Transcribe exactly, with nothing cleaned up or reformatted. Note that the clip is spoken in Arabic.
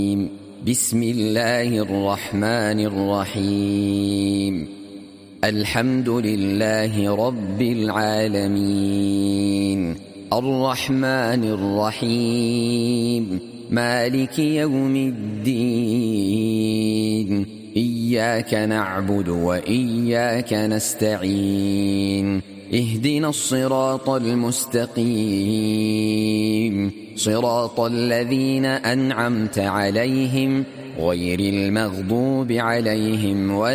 بسم الله الرحمن الرحيم الحمد لله رب العالمين الرحمن الرحيم مالك يوم الدين إياك نعبد وإياك نستعين اهدنا الصراط المستقيم صراط الذين أنعمت عليهم غير المغضوب عليهم ولا